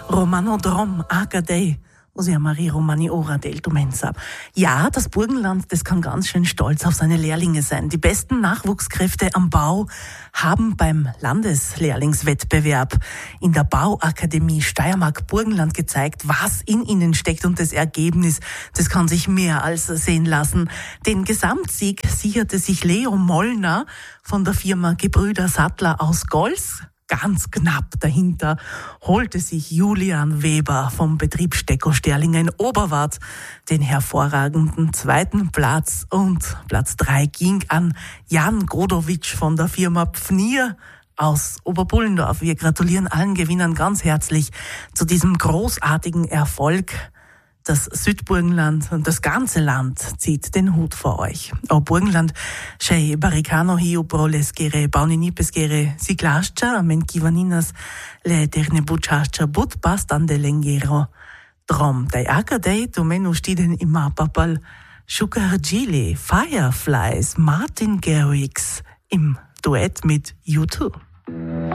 Romano Drom, Agadei. Osea Marie Romani Ora del Dumensa. Ja, das Burgenland, das kann ganz schön stolz auf seine Lehrlinge sein. Die besten Nachwuchskräfte am Bau haben beim Landeslehrlingswettbewerb in der Bauakademie Steiermark-Burgenland gezeigt, was in ihnen steckt, und das Ergebnis, das kann sich mehr als sehen lassen. Den Gesamtsieg sicherte sich Leo Mollner von der Firma Gebrüder Sattler aus Gols. Ganz knapp dahinter holte sich Julian Weber vom Betrieb Stecko Sterlinger in Oberwart den hervorragenden zweiten Platz, und Platz 3 ging an Jan Godowitsch von der Firma Pfnier aus Oberbullendorf. Wir gratulieren allen Gewinnern ganz herzlich zu diesem großartigen Erfolg. Das Südburgenland und das ganze Land zieht den Hut vor euch. O Burgenland, schei baricano hiu prolescere, bauninipescere, siglascia, men kivaninas, le eterne bucciascia, but bastande lengero. Drom, dai acadei, domenu stiden ima papal, Schukargili, Fireflies, Martin Garrix im Duett mit U2.